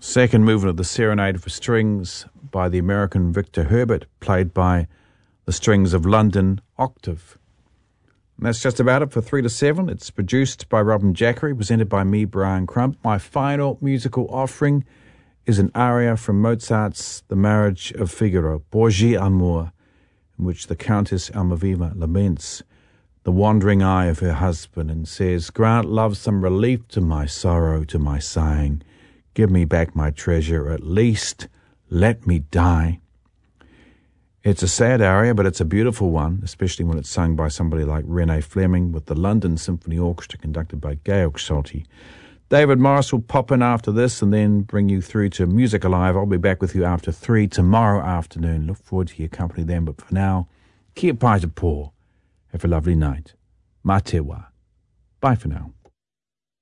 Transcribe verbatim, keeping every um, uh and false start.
Second movement of the Serenade for Strings by the American Victor Herbert, played by the Strings of London Octave. And that's just about it for three to seven. It's produced by Robin Jackery, presented by me, Brian Crump. My final musical offering is an aria from Mozart's The Marriage of Figaro, Borgia Amor, in which the Countess Almaviva laments the wandering eye of her husband and says, "Grant love some relief to my sorrow, to my sighing. Give me back my treasure, at least let me die." It's a sad aria, but it's a beautiful one, especially when it's sung by somebody like Renee Fleming with the London Symphony Orchestra conducted by Georg Solti. David Morris will pop in after this and then bring you through to Music Alive. I'll be back with you after three tomorrow afternoon. Look forward to your company then, but for now, kia pai te pō. Have a lovely night. Mā te wā. Bye for now.